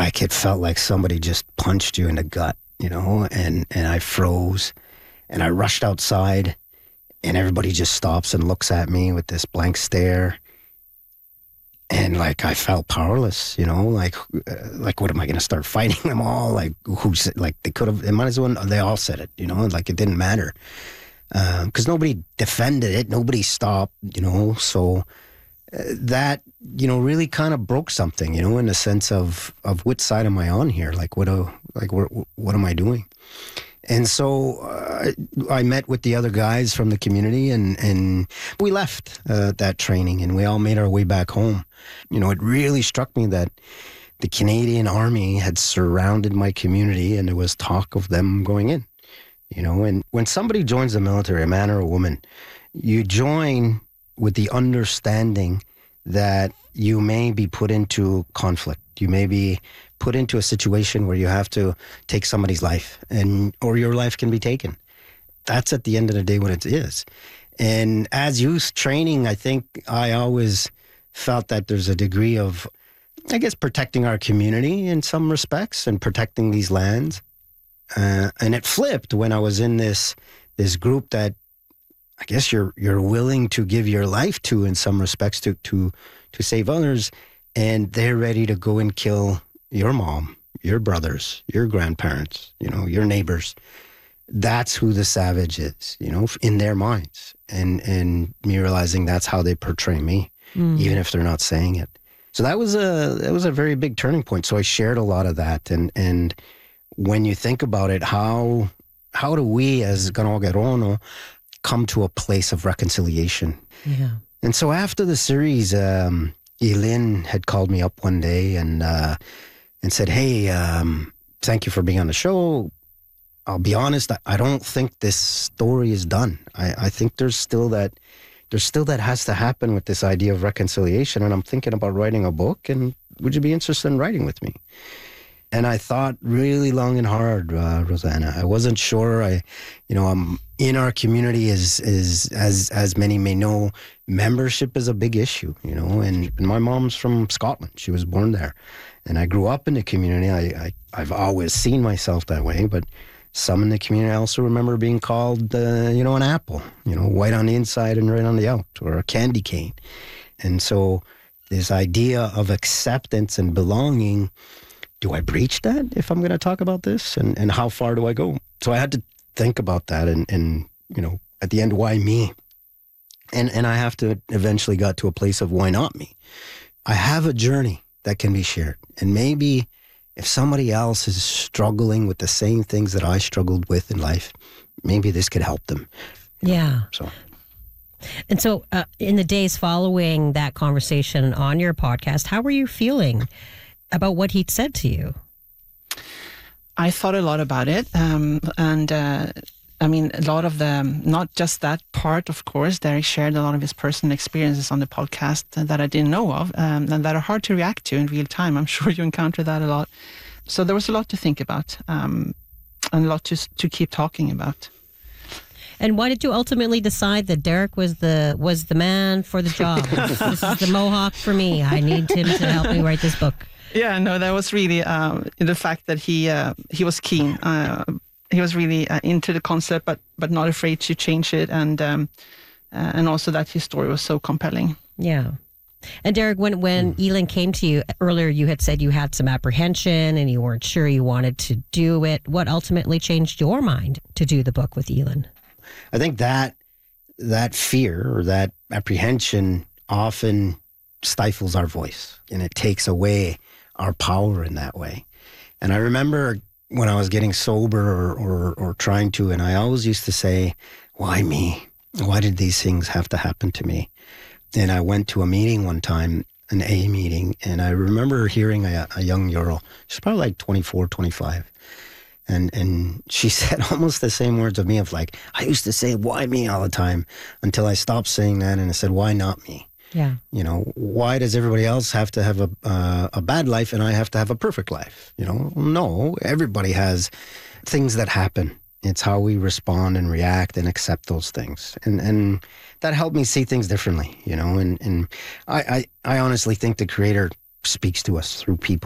like it felt like somebody just punched you in the gut, and I froze and I rushed outside and everybody just stops and looks at me with this blank stare. And like, I felt powerless, like what am I going to start fighting them all? Like they could have, it might as well, they all said it, like it didn't matter. Because nobody defended it, nobody stopped, so that, really kind of broke something, in the sense of which side am I on here? Like, what am I doing? And so I met with the other guys from the community and we left that training and we all made our way back home. It really struck me that the Canadian Army had surrounded my community and there was talk of them going in. And when somebody joins the military, a man or a woman, you join with the understanding that you may be put into conflict. You may be put into a situation where you have to take somebody's life or your life can be taken. That's at the end of the day what it is. And as youth training, I think I always felt that there's a degree of, I guess, protecting our community in some respects and protecting these lands. And it flipped when I was in this group that I guess you're willing to give your life to in some respects to save others, and they're ready to go and kill your mom, your brothers, your grandparents, your neighbors. That's who the savage is, in their minds. And me realizing that's how they portray me, even if they're not saying it. So that was a very big turning point. So I shared a lot of that. And when you think about it, how do we as Ganogarono come to a place of reconciliation? Yeah. And so after the series, Eileen had called me up one day and said, "Hey, thank you for being on the show. I'll be honest, I don't think this story is done. I think there's still that has to happen with this idea of reconciliation. And I'm thinking about writing a book. And would you be interested in writing with me?" And I thought really long and hard, Rosanna. I wasn't sure. I'm in our community as many may know, membership is a big issue, and my mom's from Scotland. She was born there. And I grew up in the community. I've always seen myself that way, but some in the community I also remember being called, an apple, white on the inside and red on the out, or a candy cane. And so this idea of acceptance and belonging, do I breach that if I'm going to talk about this? And how far do I go? So I had to think about that and at the end, why me? And I have to eventually got to a place of why not me? I have a journey that can be shared. And maybe if somebody else is struggling with the same things that I struggled with in life, maybe this could help them. Yeah. So. And so in the days following that conversation on your podcast, how were you feeling about what he'd said to you? I thought a lot about it. A lot of not just that part, of course. Derek shared a lot of his personal experiences on the podcast that I didn't know of, and that are hard to react to in real time. I'm sure you encounter that a lot. So there was a lot to think about, and a lot to keep talking about. And why did you ultimately decide that Derek was the man for the job? This is the Mohawk for me. I need him to help me write this book. Yeah, no, that was really the fact that he was keen. He was really into the concept, but not afraid to change it, and also that his story was so compelling. Yeah. And Derek, when Eileen came to you earlier, you had said you had some apprehension and you weren't sure you wanted to do it. What ultimately changed your mind to do the book with Eileen? I think that fear or that apprehension often stifles our voice, and it takes away our power in that way. And I remember when I was getting sober or trying to, and I always used to say, why me? Why did these things have to happen to me? And I went to a meeting one time, an A meeting, and I remember hearing a young girl, she's probably like 24, 25. And she said almost the same words of me of like, I used to say, why me all the time, until I stopped saying that and I said, why not me? Yeah. Why does everybody else have to have a bad life and I have to have a perfect life? No, everybody has things that happen. It's how we respond and react and accept those things. And that helped me see things differently, and I honestly think the Creator speaks to us through people.